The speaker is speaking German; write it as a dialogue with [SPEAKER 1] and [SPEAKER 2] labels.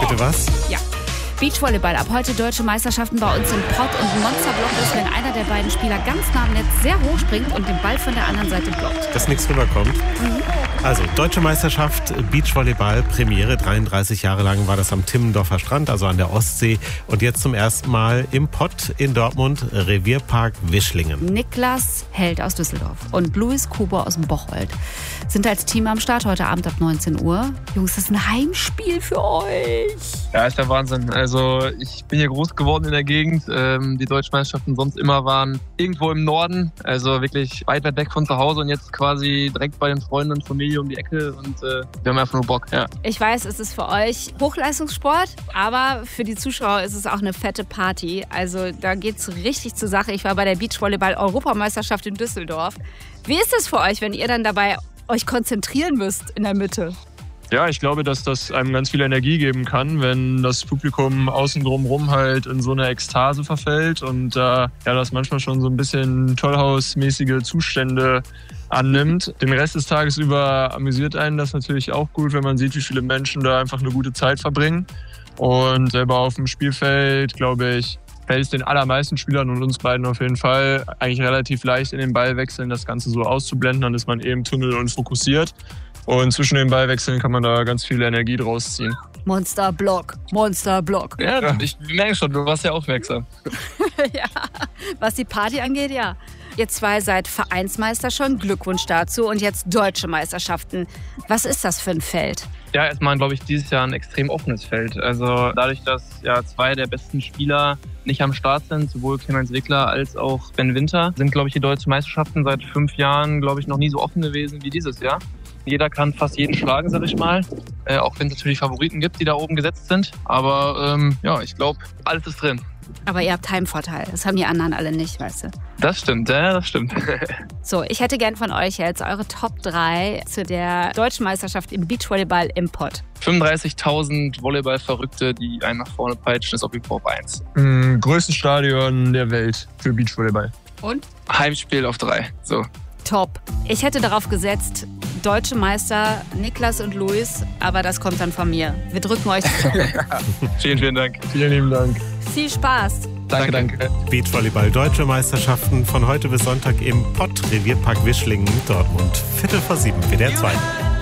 [SPEAKER 1] Bitte was?
[SPEAKER 2] Ja. Beachvolleyball. Ab heute deutsche Meisterschaften bei uns im Pott und Monsterblock ist, wenn einer der beiden Spieler ganz nah am Netz sehr hoch springt und den Ball von der anderen Seite blockt.
[SPEAKER 1] Dass nichts rüberkommt. Also, deutsche Meisterschaft Beachvolleyball, Premiere. 33 Jahre lang war das am Timmendorfer Strand, also an der Ostsee. Und jetzt zum ersten Mal im Pott in Dortmund, Revierpark Wischlingen.
[SPEAKER 2] Niklas Held aus Düsseldorf und Luis Kubo aus dem Bocholt sind als Team am Start heute Abend ab 19 Uhr. Jungs, das ist ein Heimspiel für euch.
[SPEAKER 3] Ja, ist der Wahnsinn. Also ich bin hier groß geworden in der Gegend. Die deutschen Meisterschaften sonst immer waren irgendwo im Norden, also wirklich weit weg von zu Hause und jetzt quasi direkt bei den Freunden und Familie um die Ecke und wir haben einfach nur Bock. Ja.
[SPEAKER 2] Ich weiß, es ist für euch Hochleistungssport, aber für die Zuschauer ist es auch eine fette Party. Also da geht's richtig zur Sache. Ich war bei der Beachvolleyball-Europameisterschaft in Düsseldorf. Wie ist das für euch, wenn ihr dann dabei euch konzentrieren müsst in der Mitte?
[SPEAKER 3] Ja, ich glaube, dass das einem ganz viel Energie geben kann, wenn das Publikum außen drumherum halt in so eine Ekstase verfällt und das manchmal schon so ein bisschen Tollhausmäßige Zustände annimmt. Den Rest des Tages über amüsiert einen das natürlich auch gut, wenn man sieht, wie viele Menschen da einfach eine gute Zeit verbringen. Und selber auf dem Spielfeld, glaube ich, fällt es den allermeisten Spielern und uns beiden auf jeden Fall eigentlich relativ leicht in den Ballwechseln das Ganze so auszublenden. Dann ist man eben Tunnel und fokussiert. Und zwischen den Ballwechseln kann man da ganz viel Energie draus ziehen.
[SPEAKER 2] Monsterblock, Monsterblock.
[SPEAKER 3] Ja, ich merke schon, du warst ja aufmerksam.
[SPEAKER 2] Ja, was die Party angeht, ja. Ihr zwei seid Vereinsmeister schon, Glückwunsch dazu. Und jetzt deutsche Meisterschaften. Was ist das für ein Feld?
[SPEAKER 3] Ja, erstmal glaube ich dieses Jahr ein extrem offenes Feld. Also dadurch, dass ja zwei der besten Spieler nicht am Start sind, sowohl Clemens Wickler als auch Ben Winter, sind glaube ich die deutschen Meisterschaften seit 5 Jahren glaube ich noch nie so offen gewesen wie dieses Jahr. Jeder kann fast jeden schlagen, sag ich mal. Auch wenn es natürlich Favoriten gibt, die da oben gesetzt sind. Aber ich glaube, alles ist drin.
[SPEAKER 2] Aber ihr habt Heimvorteil. Das haben die anderen alle nicht, weißt du?
[SPEAKER 3] Das stimmt, das stimmt.
[SPEAKER 2] So, ich hätte gern von euch jetzt eure Top 3 zu der deutschen Meisterschaft im Beachvolleyball im Pott.
[SPEAKER 3] 35.000 Volleyball-Verrückte, die einen nach vorne peitschen, ist auf jeden Fall auf 1.
[SPEAKER 4] Größtes Stadion der Welt für Beachvolleyball.
[SPEAKER 2] Und?
[SPEAKER 3] Heimspiel auf 3. So.
[SPEAKER 2] Top. Ich hätte darauf gesetzt, deutsche Meister Niklas und Luis, aber das kommt dann von mir. Wir drücken euch.
[SPEAKER 3] Vielen, vielen Dank.
[SPEAKER 4] Vielen lieben Dank.
[SPEAKER 2] Viel Spaß.
[SPEAKER 3] Danke.
[SPEAKER 1] Beachvolleyball, deutsche Meisterschaften von heute bis Sonntag im Pott, Revierpark Wischlingen, Dortmund. 7:15, WDR 2.